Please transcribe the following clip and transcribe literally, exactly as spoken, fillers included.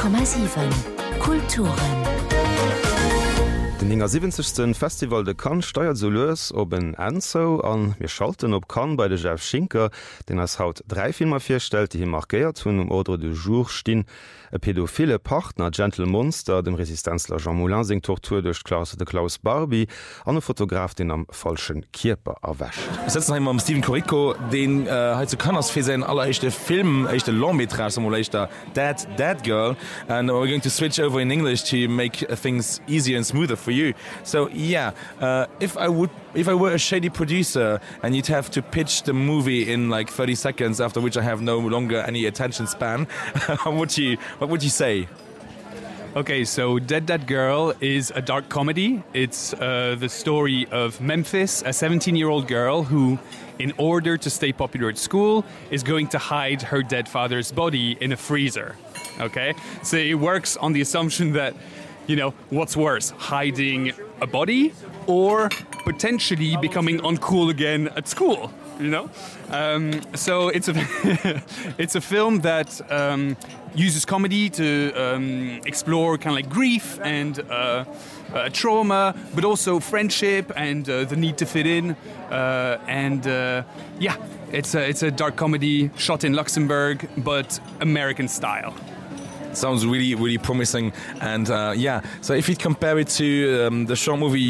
Komma sieben Kulturen. Den siebzigsten Festival de Cannes steuert so los ob en Enzo an wir schalten op Cannes bei de Jeff Schinker, den as haut drei Filmer firstellt, die hi markiert hunn um Ordre du Jour stehen. E pädophile Partner Gentle Monster, dem Resistenzler Jean Moulin sing Tortur durch Klaus de Klaus Barbie, an e Fotograf den am falschen Kierper erwäscht. Setzen am Steven Corico, den äh, zu Cannes fir se allerechte Film echte Longmetrage leichter Dead Dead Girl, and we're going to switch over in English to make things easier and smoother for you. So yeah, uh, if I would, if I were a shady producer and you'd have to pitch the movie in like thirty seconds, after which I have no longer any attention span, what would you, what would you say? Okay, so Dead Dead Girl is a dark comedy. It's uh, the story of Memphis, a seventeen-year-old girl who, in order to stay popular at school, is going to hide her dead father's body in a freezer. Okay, so it works on the assumption that, you know, what's worse, hiding a body or potentially becoming uncool again at school, you know? Um, so it's a, it's a film that um, uses comedy to um, explore kind of like grief and uh, uh, trauma, but also friendship and uh, the need to fit in. Uh, and uh, yeah, it's a, it's a dark comedy shot in Luxembourg, but American style. Sounds really, really promising. And uh, yeah, so if you compare it to um, the short movie